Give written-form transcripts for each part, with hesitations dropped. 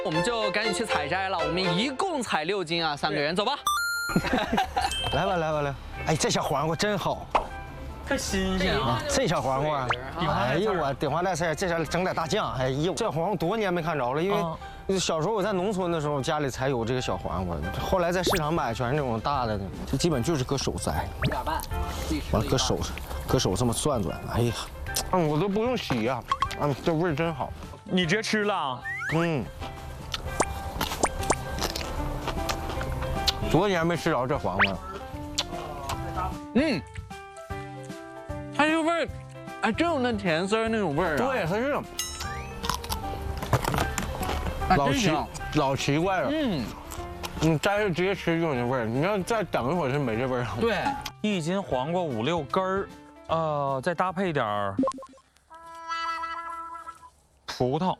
我们就赶紧去采摘了。我们一共采6斤啊，3个人，走吧。 来吧，来吧，来！哎，这小黄瓜真好， 太新鲜啊！ 这小黄瓜，哎呦我顶花带刺，这下整点大酱，哎呦，这黄瓜多年没看着了，因为小时候我在农村的时候，家里才有这个小黄瓜，后来在市场买全是那种大的，这基本就是搁手摘，完了搁手这么攥攥，哎呀，我都不用洗呀，这味儿真好。 你直接吃了？ 多年没吃着这黄瓜了。 它这味儿，哎，真有那甜丝儿那种味儿啊。 对，它是老奇怪了。你摘着直接吃就有那味儿，你要再等一会儿就没这味儿了。 对 ，1斤黄瓜5、6根儿，再搭配点儿葡萄，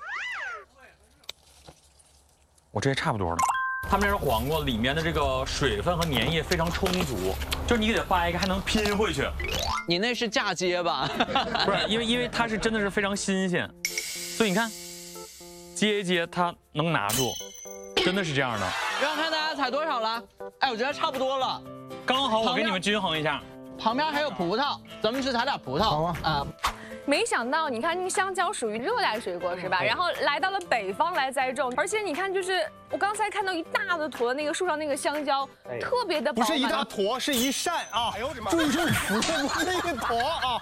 我这也差不多了。他们这黄瓜里面的这个水分和粘液非常充足，就是你给它掰开还能拼回去。 你那是嫁接吧？ 不是，因为它是真的是非常新鲜，所以你看，接一接它能拿住，真的是这样的。 让看大家采多少了？哎，我觉得差不多了， 刚好我给你们均衡一下。 旁边还有葡萄，咱们去采点葡萄。 好啊。 没想到，你看，那个香蕉属于热带水果是吧？然后来到了北方来栽种，而且你看，就是我刚才看到一大的坨的那个树上那个香蕉，特别的饱满。 不是一大坨，是一扇啊！哎呦我的妈！注意词，不是一坨啊！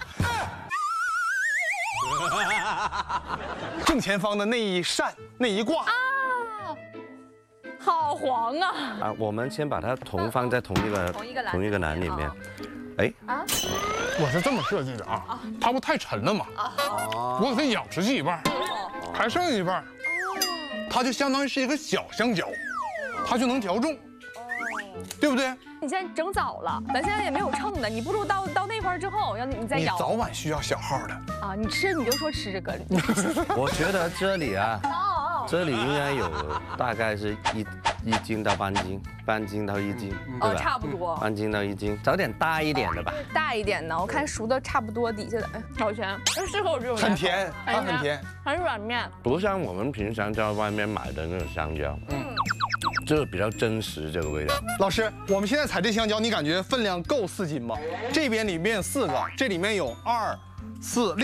正前方的那一扇那一挂啊，好黄啊！ 啊，我们先把它放在同一个篮里面。哎， 我是这么设计的啊，它不太沉了嘛，我给它咬出去一半，还剩一半，它就相当于是一个小香蕉，它就能调重，对不对？ 你现在整早了，咱现在也没有秤的，你不如到那块儿之后，要你再咬。 你早晚需要小号的啊，你吃你就说吃这个。 我觉得这里啊，这里应该有大概是一斤到半斤，半斤到1斤，对吧？ 差不多。 半斤到1斤，找点大一点的吧。 大一点的，我看熟的差不多，底下的好甜，适合我这种。 很甜，它很甜， 很软面， 不像我们平常在外面买的那种香蕉，这个比较真实，这个味道。 老师，我们现在采这香蕉，你感觉分量够4斤吗？这边里面4个，这里面有2、4、6。